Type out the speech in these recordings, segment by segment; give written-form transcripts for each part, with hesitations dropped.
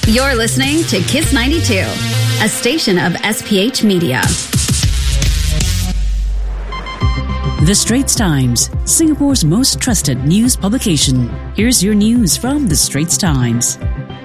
You're listening to Kiss 92, a station of SPH Media. The Straits Times, Singapore's most trusted news publication. Here's your news from The Straits Times.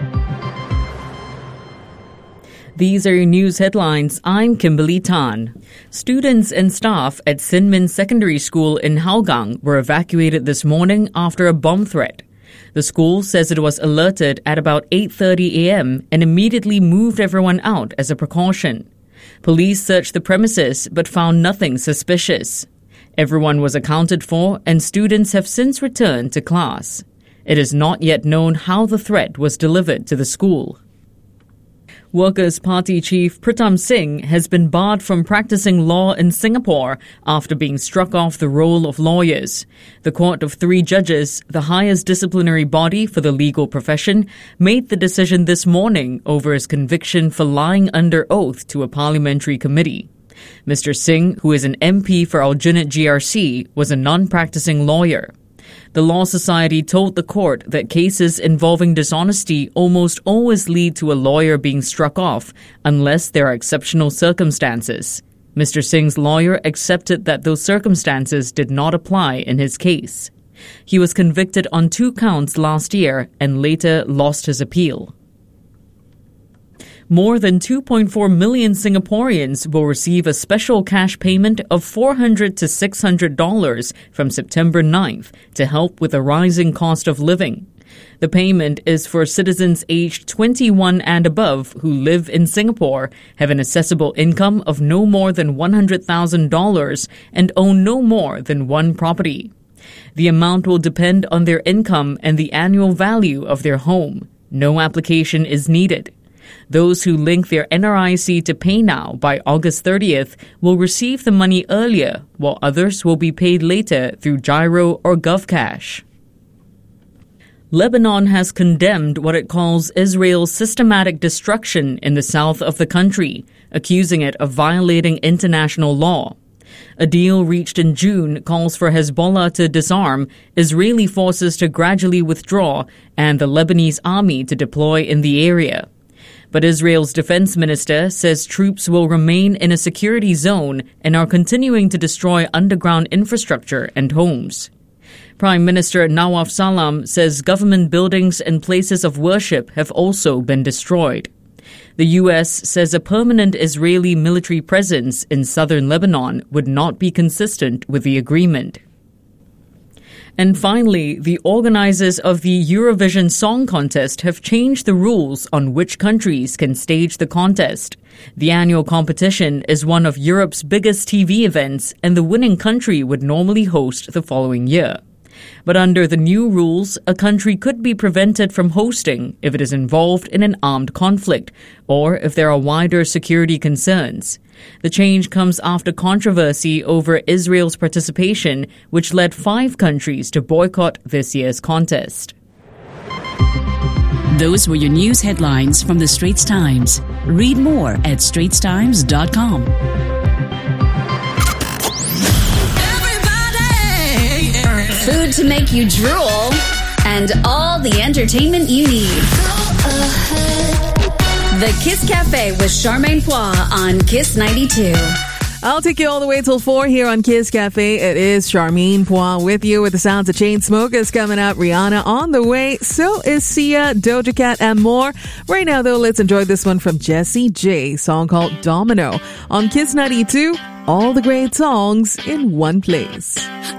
These are your news headlines. I'm Kimberly Tan. Students and staff at Sin Min Secondary School in Hougang were evacuated this morning after a bomb threat. The school says it was alerted at about 8:30 a.m. and immediately moved everyone out as a precaution. Police searched the premises but found nothing suspicious. Everyone was accounted for and students have since returned to class. It is not yet known how the threat was delivered to the school. Workers' Party Chief Pritam Singh has been barred from practicing law in Singapore after being struck off the roll of lawyers. The court of 3 judges, the highest disciplinary body for the legal profession, made the decision this morning over his conviction for lying under oath to a parliamentary committee. Mr. Singh, who is an MP for Aljunied GRC, was a non-practicing lawyer. The Law Society told the court that cases involving dishonesty almost always lead to a lawyer being struck off unless there are exceptional circumstances. Mr. Singh's lawyer accepted that those circumstances did not apply in his case. He was convicted on 2 counts last year and later lost his appeal. More than 2.4 million Singaporeans will receive a special cash payment of $400 to $600 from September 9th to help with the rising cost of living. The payment is for citizens aged 21 and above who live in Singapore, have an assessable income of no more than $100,000 and own no more than 1 property. The amount will depend on their income and the annual value of their home. No application is needed. Those who link their NRIC to PayNow by August 30th will receive the money earlier, while others will be paid later through Giro or GovCash. Lebanon has condemned what it calls Israel's systematic destruction in the south of the country, accusing it of violating international law. A deal reached in June calls for Hezbollah to disarm, Israeli forces to gradually withdraw, and the Lebanese army to deploy in the area. But Israel's defense minister says troops will remain in a security zone and are continuing to destroy underground infrastructure and homes. Prime Minister Nawaf Salam says government buildings and places of worship have also been destroyed. The U.S. says a permanent Israeli military presence in southern Lebanon would not be consistent with the agreement. And finally, the organizers of the Eurovision Song Contest have changed the rules on which countries can stage the contest. The annual competition is one of Europe's biggest TV events, and the winning country would normally host the following year. But under the new rules, a country could be prevented from hosting if it is involved in an armed conflict or if there are wider security concerns. The change comes after controversy over Israel's participation, which led 5 countries to boycott this year's contest. Those were your news headlines from The Straits Times. Read more at straitstimes.com. Food to make you drool, and all the entertainment you need. The Kiss Cafe with Charmaine Poix on Kiss 92. I'll take you all the way till 4 here on Kiss Cafe. It is Charmaine Poix with you with the sounds of Chainsmokers coming up. Rihanna on the way. So is Sia, Doja Cat, and more. Right now, though, let's enjoy this one from Jessie J, song called Domino. On Kiss 92, all the great songs in one place.